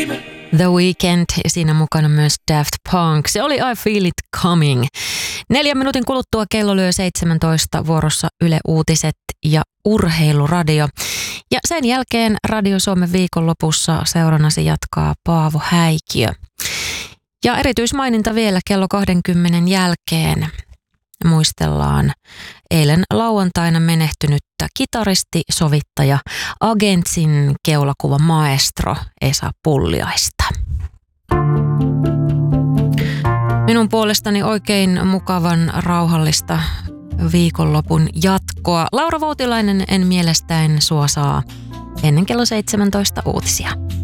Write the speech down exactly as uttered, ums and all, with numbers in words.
The Weeknd, siinä mukana myös Daft Punk. Se oli I Feel It Coming. Neljän minuutin kuluttua kello lyö seitsemäntoista, vuorossa Yle Uutiset ja Urheiluradio. Ja sen jälkeen Radio Suomen viikonlopussa seurannasi jatkaa Paavo Häikiö. Ja erityismaininta vielä kello kaksikymmentä jälkeen. Muistellaan eilen lauantaina menehtynyttä kitaristi, sovittaja, Agentsin keulakuva maestro Esa Pulliaista. Minun puolestani oikein mukavan rauhallista viikonlopun jatkoa. Laura Voutilainen en mielestäen sua saa ennen kello seitsemäntoista uutisia.